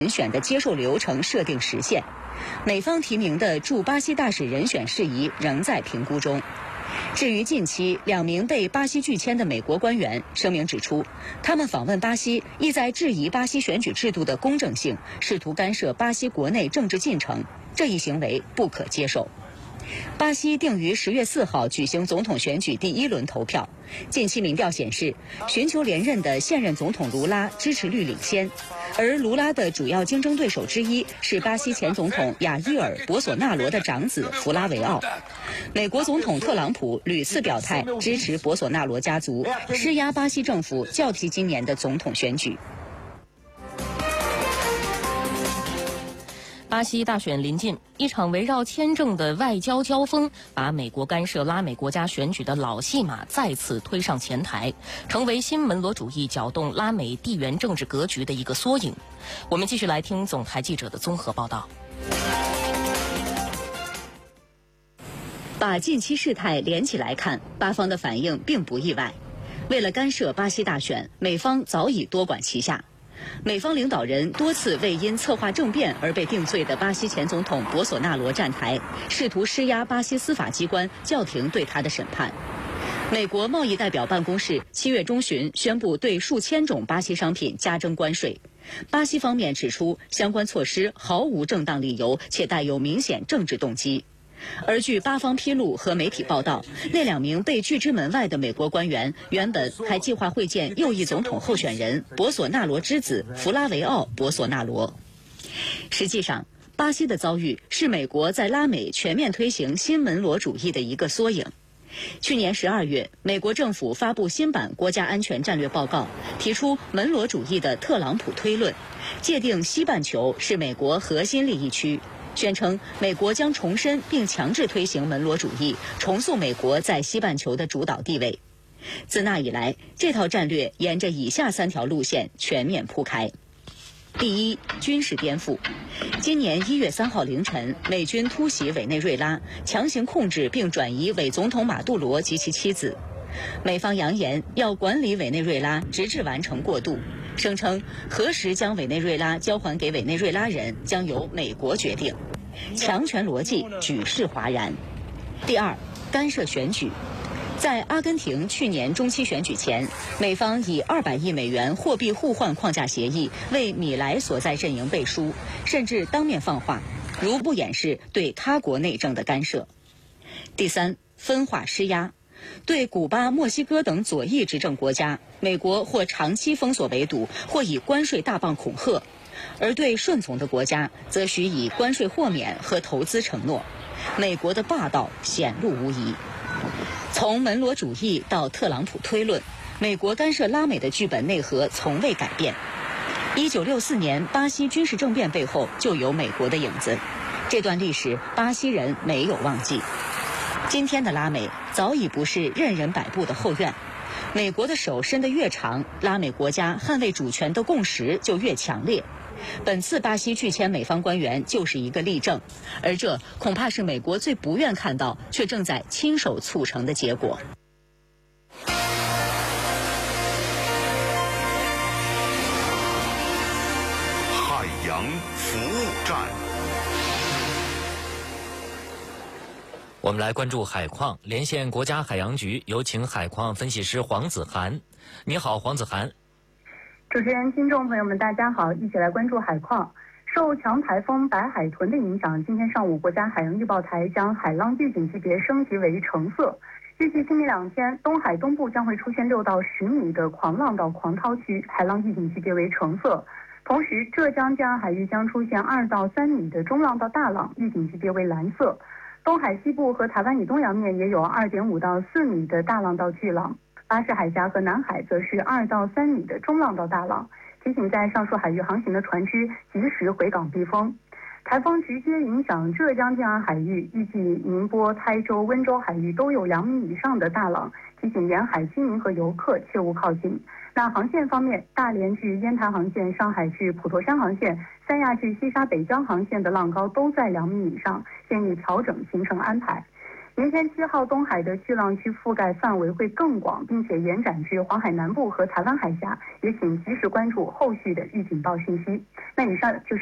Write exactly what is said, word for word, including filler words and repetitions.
人选的接受流程设定时限，美方提名的驻巴西大使人选事宜仍在评估中。至于近期两名被巴西拒签的美国官员，声明指出，他们访问巴西意在质疑巴西选举制度的公正性，试图干涉巴西国内政治进程，这一行为不可接受。巴西定于十月四号举行总统选举第一轮投票。近期民调显示，寻求连任的现任总统卢拉支持率领先，而卢拉的主要竞争对手之一是巴西前总统亚伊尔·博索纳罗的长子弗拉维奥。美国总统特朗普屡次表态支持博索纳罗家族，施压巴西政府叫停今年的总统选举。 巴西大选临近，一场围绕签证的外交交锋，把美国干涉拉美国家选举的老戏码再次推上前台，成为新门罗主义搅动拉美地缘政治格局的一个缩影。我们继续来听总台记者的综合报道。 把近期事态连起来看，巴方的反应并不意外。为了干涉巴西大选，美方早已多管齐下。美方领导人多次为因策划政变而被定罪的巴西前总统博索纳罗站台，试图施压巴西司法机关叫停对他的审判。美国贸易代表办公室七月中旬宣布对数千种巴西商品加征关税。巴西方面指出，相关措施毫无正当理由，且带有明显政治动机。而据巴方披露和媒体报道，那两名被拒之门外的美国官员原本还计划会见右翼总统候选人博索纳罗之子弗拉维奥·博索纳罗。实际上，巴西的遭遇是美国在拉美全面推行新门罗主义的一个缩影。去年十二月，美国政府发布新版国家安全战略报告，提出门罗主义的特朗普推论，界定西半球是美国核心利益区，宣称美国将重申并强制推行门罗主义，重塑美国在西半球的主导地位。自那以来，这套战略沿着以下三条路线全面铺开。第一，军事颠覆。今年一月三号凌晨，美军突袭委内瑞拉，强行控制并转移伪总统马杜罗及其妻子。美方扬言要管理委内瑞拉，直至完成过渡，声称何时将委内瑞拉交还给委内瑞拉人将由美国决定，强权逻辑举世哗然。第二，干涉选举。在阿根廷去年中期选举前，美方以二百亿美元货币互换框架协议为米莱所在阵营背书，甚至当面放话，如不掩饰对他国内政的干涉。第三，分化施压。对古巴、墨西哥等左翼执政国家，美国或长期封锁围堵，或以关税大棒恐吓；而对顺从的国家，则许以关税豁免和投资承诺。美国的霸道显露无遗。从门罗主义到特朗普推论，美国干涉拉美的剧本内核从未改变。一九六四年巴西军事政变背后就有美国的影子，这段历史巴西人没有忘记。今天的拉美早已不是任人摆布的后院，美国的手伸得越长，拉美国家捍卫主权的共识就越强烈。本次巴西拒签美方官员就是一个例证，而这恐怕是美国最不愿看到却正在亲手促成的结果。 海洋服务站， 我们来关注海况，连线国家海洋局，有请海况分析师黄子涵。你好，黄子涵。 主持人、听众朋友们，大家好，一起来关注海况。受强台风白海豚的影响，今天上午国家海洋预报台将海浪预警级别升级为橙色。预计今明两天，东海东部将会出现六到十米的狂浪到狂涛区，海浪预警级别为橙色。同时，浙江江海域将出现二到三米的中浪到大浪，预警级别为蓝色。东海西部和台湾以东洋面也有二点五到四米的大浪到巨浪。巴士海峡和南海则是二到三米的中浪到大浪，提醒在上述海域航行的船只及时回港避风。台风直接影响浙江建安海域，预计宁波、台州、温州海域都有两米以上的大浪，提醒沿海居民和游客切勿靠近。那航线方面，大连至烟台航线、上海至普陀山航线、三亚至西沙北江航线的浪高都在两米以上，建议调整行程安排。 明天七号，东海的巨浪区覆盖范围会更广，并且延展至黄海南部和台湾海峡，也请及时关注后续的预警报信息。那以上就是